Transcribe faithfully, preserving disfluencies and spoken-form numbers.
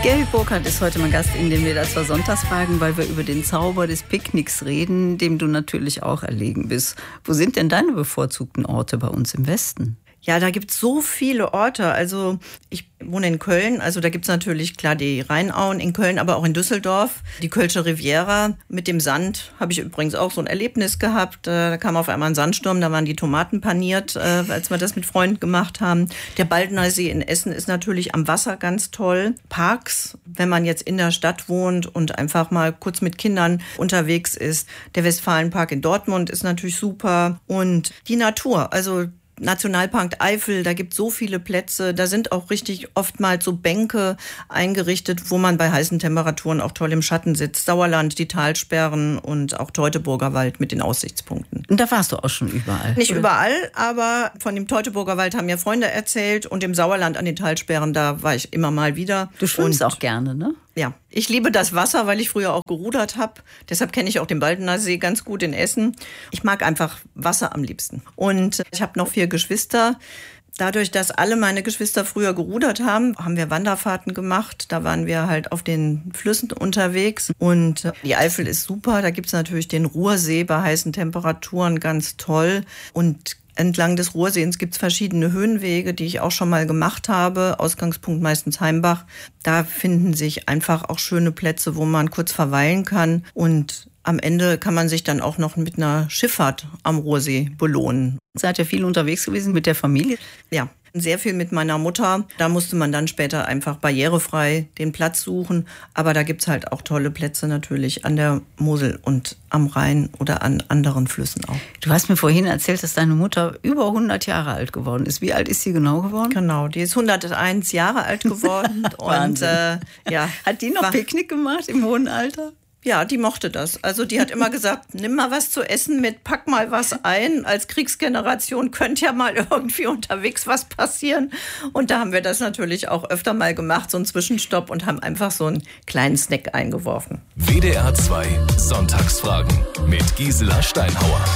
Gary Burkhardt ist heute mein Gast in den W D R zwei Sonntagsfragen, weil wir über den Zauber des Picknicks reden, dem du natürlich auch erlegen bist. Wo sind denn deine bevorzugten Orte bei uns im Westen? Ja, da gibt's so viele Orte. Also ich wohne in Köln, also da gibt's natürlich klar die Rheinauen in Köln, aber auch in Düsseldorf. Die Kölsche Riviera mit dem Sand habe ich übrigens auch so ein Erlebnis gehabt. Da kam auf einmal ein Sandsturm, da waren die Tomaten paniert, als wir das mit Freunden gemacht haben. Der Baldener See in Essen ist natürlich am Wasser ganz toll. Parks, wenn man jetzt in der Stadt wohnt und einfach mal kurz mit Kindern unterwegs ist. Der Westfalenpark in Dortmund ist natürlich super. Und die Natur, also Nationalpark Eifel, da gibt es so viele Plätze, da sind auch richtig oftmals so Bänke eingerichtet, wo man bei heißen Temperaturen auch toll im Schatten sitzt. Sauerland, die Talsperren und auch Teutoburger Wald mit den Aussichtspunkten. Und da warst du auch schon überall? Nicht oder? Überall, aber von dem Teutoburger Wald haben mir Freunde erzählt und im Sauerland an den Talsperren, da war ich immer mal wieder. Du schwimmst und auch gerne, ne? Ja, ich liebe das Wasser, weil ich früher auch gerudert habe. Deshalb kenne ich auch den Baldener See ganz gut in Essen. Ich mag einfach Wasser am liebsten. Und ich habe noch vier Geschwister. Dadurch, dass alle meine Geschwister früher gerudert haben, haben wir Wanderfahrten gemacht. Da waren wir halt auf den Flüssen unterwegs. Und die Eifel ist super. Da gibt's natürlich den Ruhrsee bei heißen Temperaturen, ganz toll. Und entlang des Ruhrseens gibt's verschiedene Höhenwege, die ich auch schon mal gemacht habe. Ausgangspunkt meistens Heimbach. Da finden sich einfach auch schöne Plätze, wo man kurz verweilen kann. Und am Ende kann man sich dann auch noch mit einer Schifffahrt am Ruhrsee belohnen. Seid ihr viel unterwegs gewesen mit der Familie? Ja, sehr viel mit meiner Mutter. Da musste man dann später einfach barrierefrei den Platz suchen. Aber da gibt's halt auch tolle Plätze natürlich an der Mosel und am Rhein oder an anderen Flüssen auch. Du hast mir vorhin erzählt, dass deine Mutter über hundert Jahre alt geworden ist. Wie alt ist sie genau geworden? Genau, die ist hunderteins Jahre alt geworden. und äh, ja, hat die noch war, Picknick gemacht im hohen Alter? Ja, die mochte das. Also die hat immer gesagt, nimm mal was zu essen mit, pack mal was ein. Als Kriegsgeneration könnte ja mal irgendwie unterwegs was passieren. Und da haben wir das natürlich auch öfter mal gemacht, so einen Zwischenstopp und haben einfach so einen kleinen Snack eingeworfen. W D R zwei Sonntagsfragen mit Gisela Steinhauer.